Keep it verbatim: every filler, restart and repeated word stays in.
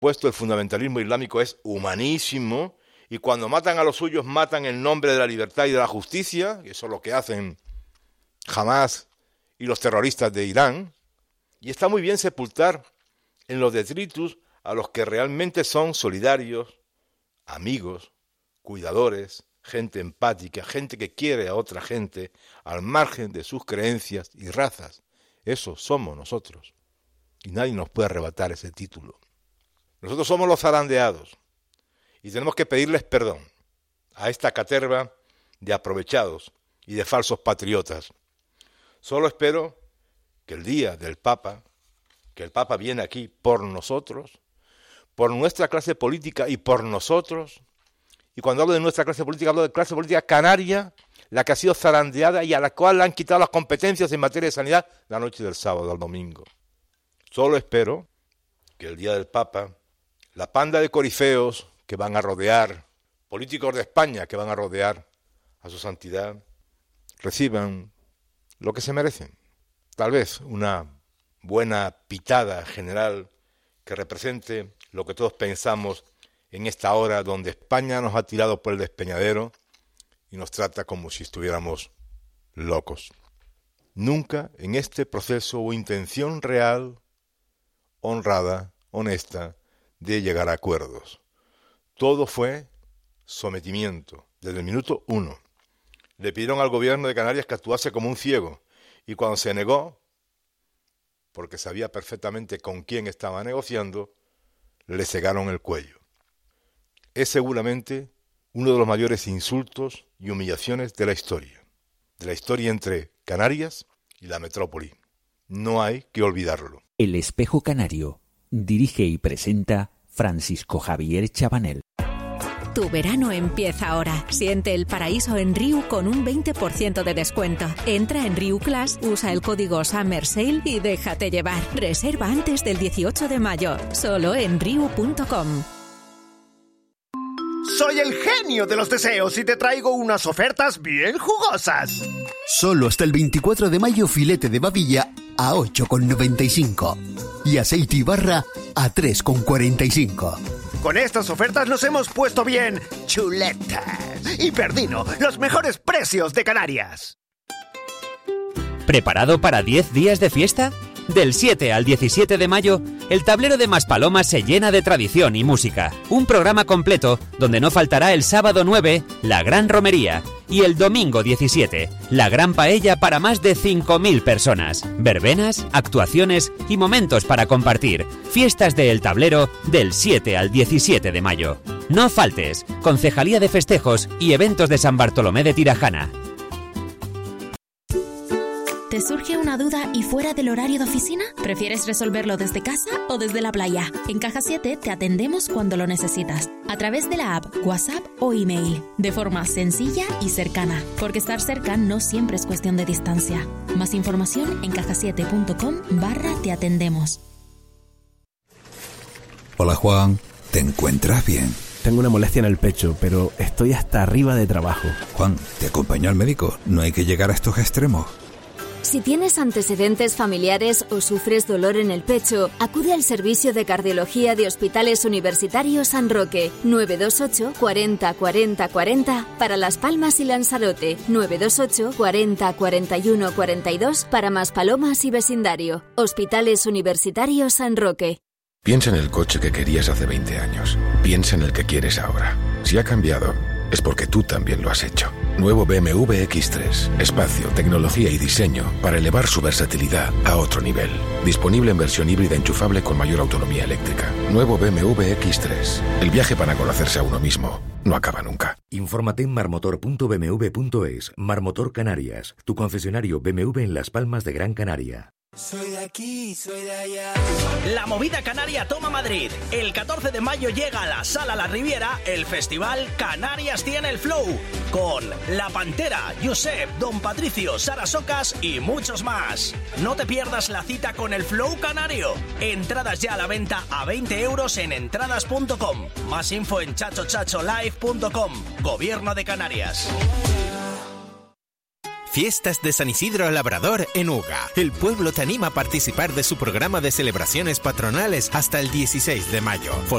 supuesto, el fundamentalismo islámico es humanísimo, y cuando matan a los suyos, matan en nombre de la libertad y de la justicia, que eso es lo que hacen Hamás y los terroristas de Irán, y está muy bien sepultar en los detritus a los que realmente son solidarios, amigos, cuidadores, gente empática, gente que quiere a otra gente al margen de sus creencias y razas. Eso somos nosotros, y nadie nos puede arrebatar ese título. Nosotros somos los zarandeados, y tenemos que pedirles perdón a esta caterva de aprovechados y de falsos patriotas. Solo espero que el día del Papa, que el Papa viene aquí por nosotros, por nuestra clase política y por nosotros, y cuando hablo de nuestra clase política, hablo de clase política canaria, la que ha sido zarandeada y a la cual le han quitado las competencias en materia de sanidad la noche del sábado al domingo. Solo espero que el día del Papa, la panda de corifeos que van a rodear, políticos de España que van a rodear a su santidad, reciban lo que se merecen. Tal vez una buena pitada general que represente lo que todos pensamos en esta hora donde España nos ha tirado por el despeñadero y nos trata como si estuviéramos locos. Nunca en este proceso hubo intención real, honrada, honesta, de llegar a acuerdos. Todo fue sometimiento, desde el minuto uno. Le pidieron al gobierno de Canarias que actuase como un ciego, y cuando se negó, porque sabía perfectamente con quién estaba negociando, le cegaron el cuello. Es seguramente uno de los mayores insultos y humillaciones de la historia, de la historia entre Canarias y la metrópoli. No hay que olvidarlo. El Espejo Canario dirige y presenta Francisco Javier Chabanel. Tu verano empieza ahora. Siente el paraíso en Riu con un veinte por ciento de descuento. Entra en Riu Class, usa el código Summer Sale y déjate llevar. Reserva antes del dieciocho de mayo. Solo en riu punto com. Soy el genio de los deseos y te traigo unas ofertas bien jugosas. Solo hasta el veinticuatro de mayo filete de babilla a ocho con noventa y cinco y aceite y barra a tres con cuarenta y cinco. Con estas ofertas nos hemos puesto bien chuletas. Y Perdino, los mejores precios de Canarias. ¿Preparado para diez días de fiesta? Del siete al diecisiete de mayo, el tablero de Maspalomas se llena de tradición y música. Un programa completo donde no faltará el sábado nueve, la gran romería, y el domingo diecisiete, la gran paella para más de cinco mil personas. Verbenas, actuaciones y momentos para compartir. Fiestas de El Tablero del siete al diecisiete de mayo. No faltes. Concejalía de Festejos y Eventos de San Bartolomé de Tirajana. ¿Te surge una duda y fuera del horario de oficina? ¿Prefieres resolverlo desde casa o desde la playa? En Caja siete te atendemos cuando lo necesitas, a través de la app, WhatsApp o email, de forma sencilla y cercana, porque estar cerca no siempre es cuestión de distancia. Más información en caja siete punto com barra te atendemos. Hola Juan, ¿te encuentras bien? Tengo una molestia en el pecho, pero estoy hasta arriba de trabajo. Juan, ¿te acompaño al médico? No hay que llegar a estos extremos. Si tienes antecedentes familiares o sufres dolor en el pecho, acude al servicio de cardiología de Hospitales Universitarios San Roque, nueve dos ocho, cuarenta, cuarenta, cuarenta para Las Palmas y Lanzarote, nueve dos ocho, cuarenta, cuarenta y uno, cuarenta y dos para Maspalomas y vecindario. Hospitales Universitarios San Roque. Piensa en el coche que querías hace veinte años. Piensa en el que quieres ahora. Si ha cambiado, es porque tú también lo has hecho. Nuevo B M W X tres. Espacio, tecnología y diseño para elevar su versatilidad a otro nivel. Disponible en versión híbrida enchufable con mayor autonomía eléctrica. Nuevo B M W X tres. El viaje para conocerse a uno mismo no acaba nunca. Infórmate en marmotor punto b m w punto es. Marmotor Canarias, tu concesionario B M W en Las Palmas de Gran Canaria. Soy de aquí, soy de allá. La movida canaria toma Madrid. El catorce de mayo llega a la Sala La Riviera el festival Canarias tiene el flow, con La Pantera, Josep, Don Patricio, Sara Socas y muchos más. No te pierdas la cita con el flow canario. Entradas ya a la venta a veinte euros en entradas punto com. Más info en chacho chacho live punto com. Gobierno de Canarias. Fiestas de San Isidro Labrador en Uga. El pueblo te anima a participar de su programa de celebraciones patronales hasta el dieciséis de mayo.